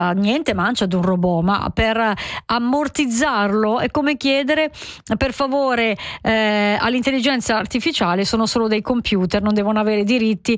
niente mancia ad un robot, ma per ammortizzarlo è come chiedere per favore all'intelligenza artificiale, sono solo dei computer, non devono avere diritti.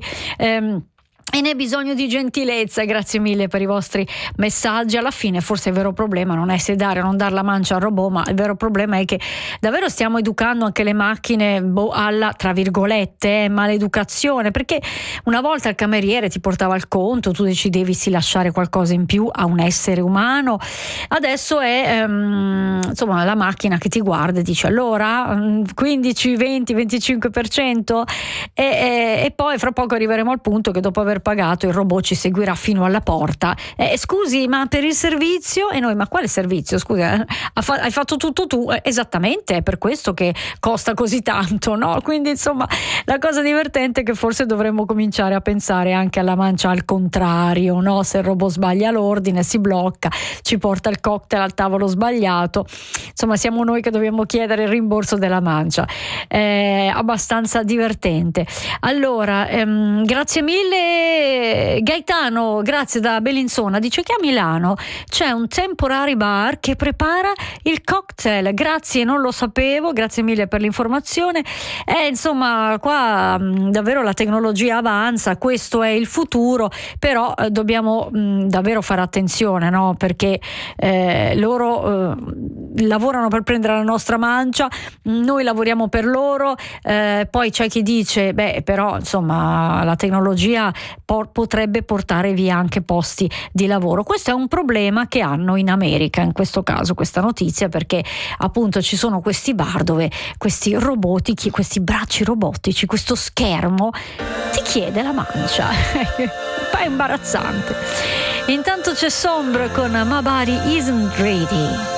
E ne hai bisogno di gentilezza. Grazie mille per i vostri messaggi. Alla fine forse il vero problema non è se dare o non dar la mancia al robot, ma il vero problema è che davvero stiamo educando anche le macchine alla, tra virgolette, maleducazione, perché una volta il cameriere ti portava il conto, tu decidevi se lasciare qualcosa in più a un essere umano. Adesso è insomma la macchina che ti guarda e dice allora 15, 20, 25% e poi fra poco arriveremo al punto che dopo aver pagato il robot ci seguirà fino alla porta. Scusi, ma per il servizio? E noi, ma quale servizio? Scusa, hai fatto tutto tu? Esattamente, è per questo che costa così tanto, no? Quindi insomma la cosa divertente è che forse dovremmo cominciare a pensare anche alla mancia al contrario, no? Se il robot sbaglia l'ordine, si blocca, ci porta il cocktail al tavolo sbagliato, insomma siamo noi che dobbiamo chiedere il rimborso della mancia. Abbastanza divertente. Allora, grazie mille Gaetano, grazie da Bellinzona, dice che a Milano c'è un temporary bar che prepara il cocktail. Grazie, non lo sapevo, grazie mille per l'informazione. Insomma qua davvero la tecnologia avanza, questo è il futuro, però dobbiamo davvero fare attenzione, no? Perché loro lavorano per prendere la nostra mancia, noi lavoriamo per loro, poi c'è chi dice però insomma la tecnologia potrebbe portare via anche posti di lavoro. Questo è un problema che hanno in America, in questo caso questa notizia, perché appunto ci sono questi bar dove questi robotici, questi bracci robotici, questo schermo ti chiede la mancia. Un po' imbarazzante. Intanto c'è Sombre con My Body Isn't Ready.